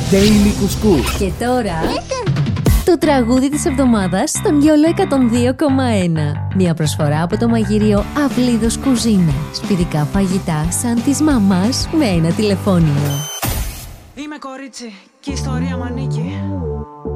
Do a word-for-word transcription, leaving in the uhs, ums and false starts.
Daily Couscous. Και τώρα το τραγούδι της εβδομάδας στον Γιόλο εκατόν δύο κόμμα ένα. Μια προσφορά από το μαγειρίο Αυλίδος Κουζίνα. Σπιτικά φαγητά σαν της μαμάς με ένα τηλεφώνημα. Είμαι κορίτσι και η ιστορία μ' ανήκει.